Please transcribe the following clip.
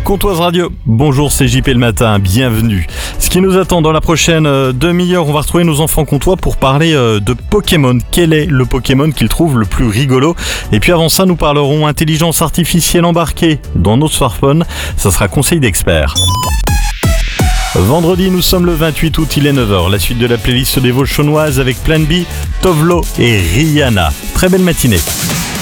Comtoise Radio, bonjour, c'est JP le matin, bienvenue. Ce qui nous attend dans la prochaine demi-heure, on va retrouver nos enfants comtois pour parler de Pokémon. Quel est le Pokémon qu'ils trouvent le plus rigolo? Et puis avant ça, nous parlerons intelligence artificielle embarquée dans nos smartphones. Ça sera conseil d'experts. Vendredi, nous sommes le 28 août, il est 9h. La suite de la playlist des Vosges chaunoises avec Plan B, Tovlo et Rihanna. Très belle matinée.